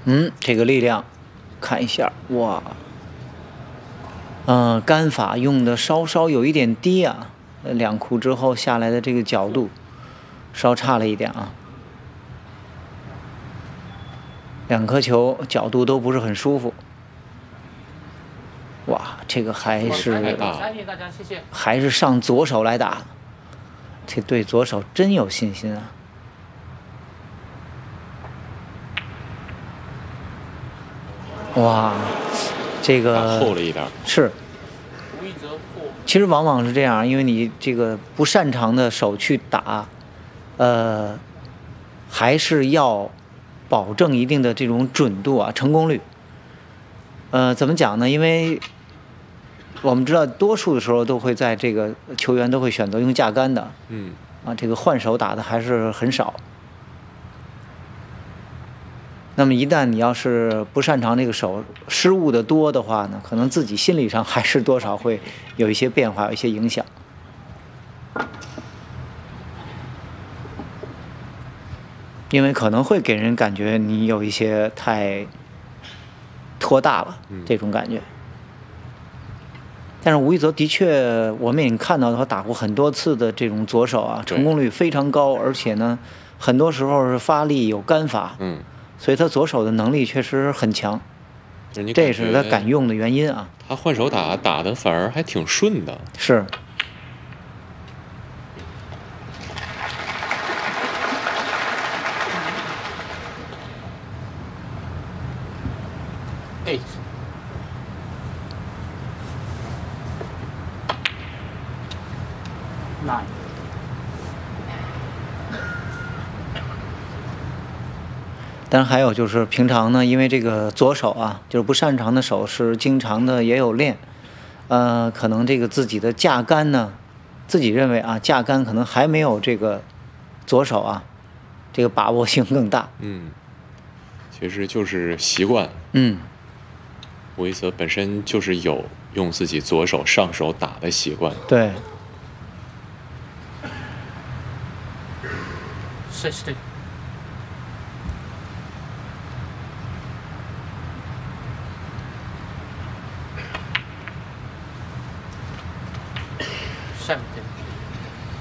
这个力量，看一下，哇，杆法用的稍稍有一点低啊，两库之后下来的这个角度稍差了一点啊，两颗球角度都不是很舒服。哇，这个还是上左手来打，这对左手真有信心啊！哇，这个厚了一点， 是。其实往往是这样，因为你这个不擅长的手去打，还是要保证一定的这种准度啊，成功率。怎么讲呢？因为我们知道，多数的时候都会在这个球员都会选择用架杆的，这个换手打的还是很少。那么一旦你要是不擅长这个手，失误的多的话呢，可能自己心理上还是多少会有一些变化，有一些影响。因为可能会给人感觉你有一些太拖大了，这种感觉。但是吴一泽的确，我们也看到他打过很多次的这种左手啊，成功率非常高，而且呢，很多时候是发力有杆法，所以他左手的能力确实很强，这也是他敢用的原因啊。 他换手打的反而还挺顺的， 是。当然还有就是平常呢，因为这个左手啊，就是不擅长的手是经常的也有练，可能这个自己的架杆呢，自己认为啊，架杆可能还没有这个左手啊，这个把握性更大。 其实就是习惯。吴一泽本身就是有用自己左手上手打的习惯。 对。 60